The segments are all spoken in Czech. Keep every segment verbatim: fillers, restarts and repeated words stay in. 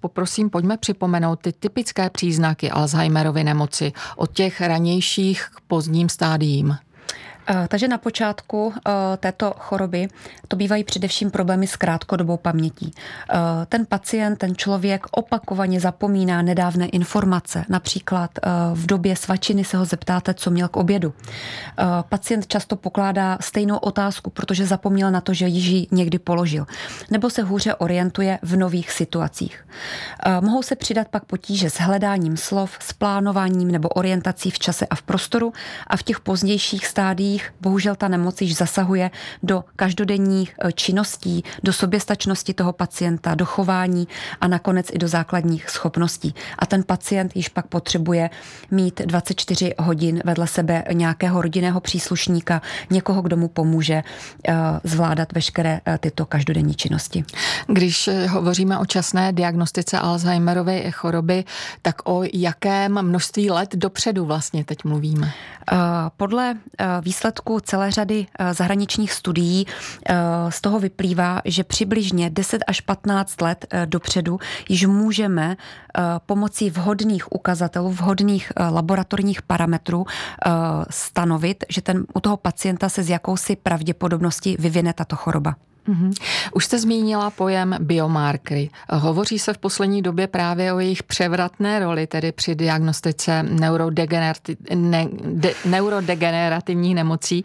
poprosím, pojďme připomenout ty typické příznaky Alzheimerovy nemoci od těch ranějších k pozdním stádiím. Takže na počátku této choroby to bývají především problémy s krátkodobou pamětí. Ten pacient, ten člověk opakovaně zapomíná nedávné informace. Například v době svačiny se ho zeptáte, co měl k obědu. Pacient často pokládá stejnou otázku, protože zapomněl na to, že již ji někdy položil. Nebo se hůře orientuje v nových situacích. Mohou se přidat pak potíže s hledáním slov, s plánováním nebo orientací v čase a v prostoru a v těch pozdějších stádiích bohužel ta nemoc již zasahuje do každodenních činností, do soběstačnosti toho pacienta, do chování a nakonec i do základních schopností. A ten pacient již pak potřebuje mít dvacet čtyři hodin vedle sebe nějakého rodinného příslušníka, někoho, kdo mu pomůže zvládat veškeré tyto každodenní činnosti. Když hovoříme o časné diagnostice Alzheimerovy choroby, tak o jakém množství let dopředu vlastně teď mluvíme? Podle výsledku celé řady zahraničních studií z toho vyplývá, že přibližně deset až patnáct let dopředu již můžeme pomocí vhodných ukazatelů, vhodných laboratorních parametrů stanovit, že ten, u toho pacienta se s jakousi pravděpodobností vyvine tato choroba. Uhum. Už jste zmínila pojem biomarkery. Hovoří se v poslední době právě o jejich převratné roli, tedy při diagnostice neurodegenerati- ne- de- neurodegenerativních nemocí.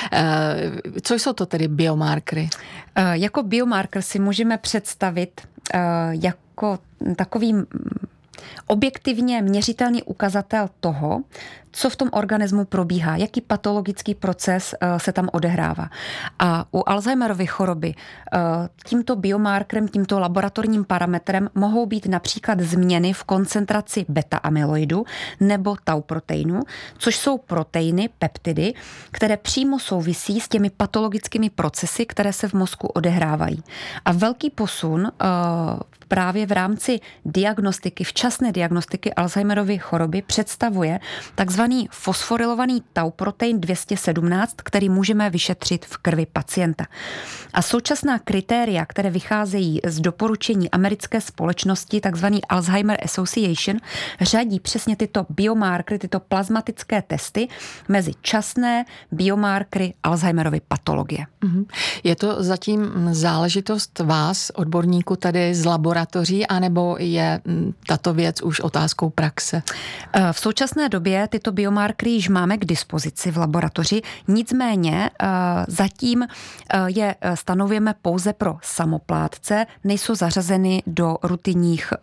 Co jsou to tedy biomarkery? Jako biomarker si můžeme představit jako takový objektivně měřitelný ukazatel toho, co v tom organismu probíhá, jaký patologický proces se tam odehrává. A u Alzheimerovy choroby tímto biomarkerem, tímto laboratorním parametrem mohou být například změny v koncentraci beta-amyloidu nebo tau proteinu, což jsou proteiny, peptidy, které přímo souvisí s těmi patologickými procesy, které se v mozku odehrávají. A velký posun právě v rámci diagnostiky, včasné diagnostiky Alzheimerovy choroby představuje takzvaný fosforylovaný tau protein dvě stě sedmnáct, který můžeme vyšetřit v krvi pacienta. A současná kritéria, které vycházejí z doporučení americké společnosti, takzvaný Alzheimer Association, řadí přesně tyto biomarkery, tyto plazmatické testy mezi časné biomarkery Alzheimerovy patologie. Je to zatím záležitost vás, odborníků tady z laboratoří, anebo je tato věc už otázkou praxe? V současné době tyto biomarkery již máme k dispozici v laboratoři, nicméně zatím je stanovujeme pouze pro samoplátce, nejsou zařazeny do rutinních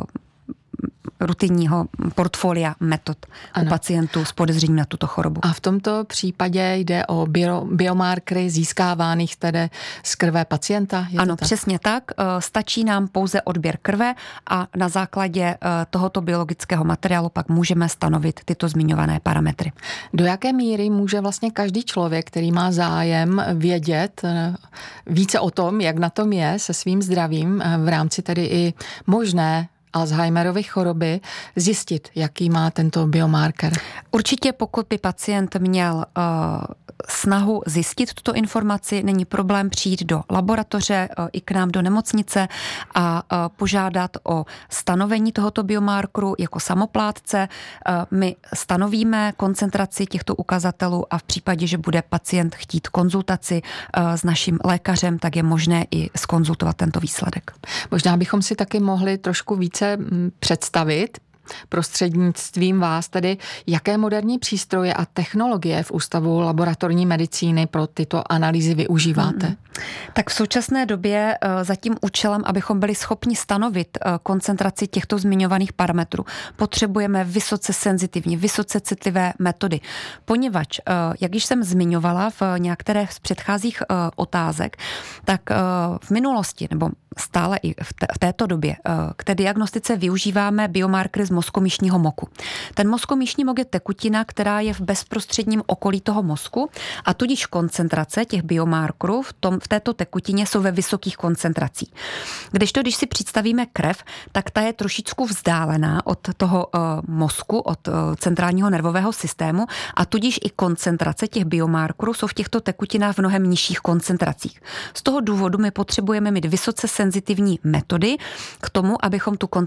rutinního portfolia metod ano. u pacientů s podezřením na tuto chorobu. A v tomto případě jde o bio, biomarkery získávaných tedy z krve pacienta? Je ano, tak? Přesně tak. Stačí nám pouze odběr krve a na základě tohoto biologického materiálu pak můžeme stanovit tyto zmiňované parametry. Do jaké míry může vlastně každý člověk, který má zájem, vědět více o tom, jak na tom je se svým zdravím v rámci tedy i možné Alzheimerovy choroby, zjistit, jaký má tento biomarker? Určitě, pokud by pacient měl uh, snahu zjistit tuto informaci, není problém přijít do laboratoře uh, i k nám do nemocnice a uh, požádat o stanovení tohoto biomarkeru jako samoplátce. Uh, my stanovíme koncentraci těchto ukazatelů a v případě, že bude pacient chtít konzultaci uh, s naším lékařem, tak je možné i zkonzultovat tento výsledek. Možná bychom si taky mohli trošku více představit prostřednictvím vás tedy, jaké moderní přístroje a technologie v Ústavu laboratorní medicíny pro tyto analýzy využíváte? Mm-hmm. Tak v současné době za tím účelem, abychom byli schopni stanovit koncentraci těchto zmiňovaných parametrů, potřebujeme vysoce senzitivní, vysoce citlivé metody. Poněvadž, jak již jsem zmiňovala v některé z předchozích otázek, tak v minulosti, nebo stále i v této době, k té diagnostice využíváme biomarkery z mozkomyšního moku. Ten mozkomyšní mok je tekutina, která je v bezprostředním okolí toho mozku a tudíž koncentrace těch biomarkerů v, tom, v této tekutině jsou ve vysokých koncentracích. Kdežto, když si představíme krev, tak ta je trošičku vzdálená od toho uh, mozku, od uh, centrálního nervového systému a tudíž i koncentrace těch biomarkerů jsou v těchto tekutinách v mnohem nižších koncentracích. Z toho důvodu my potřebujeme mít vysoce senzitivní metody k tomu, abychom tu